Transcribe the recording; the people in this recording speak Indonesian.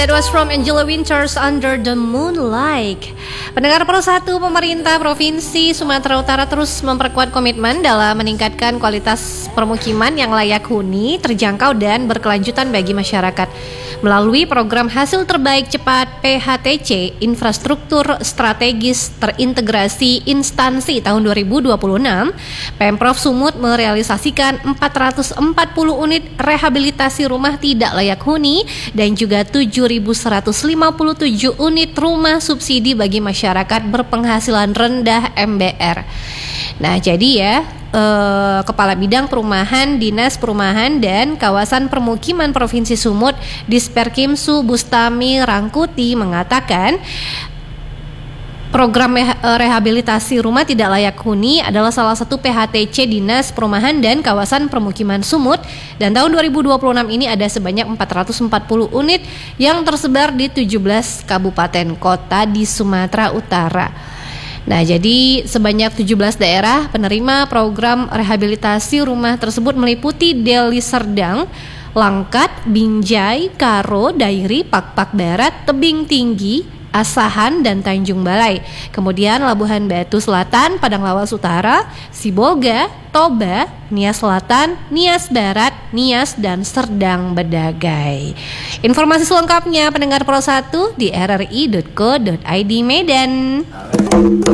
That was from Angela Winters, Under the Moonlight. Pendengar Pro 1, pemerintah Provinsi Sumatera Utara terus memperkuat komitmen dalam meningkatkan kualitas permukiman yang layak huni, terjangkau dan berkelanjutan bagi masyarakat. Melalui program Hasil Terbaik Cepat PHTC, Infrastruktur Strategis Terintegrasi Instansi tahun 2026, Pemprov Sumut merealisasikan 440 unit rehabilitasi rumah tidak layak huni dan juga 7.157 unit rumah subsidi bagi masyarakat berpenghasilan rendah MBR. Nah, jadi ya, Kepala Bidang Perumahan Dinas Perumahan dan Kawasan Permukiman Provinsi Sumut, Disperkimsu Bustami Rangkuti mengatakan program rehabilitasi rumah tidak layak huni adalah salah satu PHTC Dinas Perumahan dan Kawasan Permukiman Sumut, dan tahun 2026 ini ada sebanyak 440 unit yang tersebar di 17 kabupaten kota di Sumatera Utara. Nah, jadi sebanyak 17 daerah penerima program rehabilitasi rumah tersebut meliputi Deli Serdang, Langkat, Binjai, Karo, Dairi, Pakpak Barat, Tebing Tinggi, Asahan, dan Tanjung Balai. Kemudian Labuhan Batu Selatan, Padang Lawas Utara, Sibolga, Toba, Nias Selatan, Nias Barat, Nias, dan Serdang Bedagai. Informasi selengkapnya pendengar Pro 1 di rri.co.id Medan.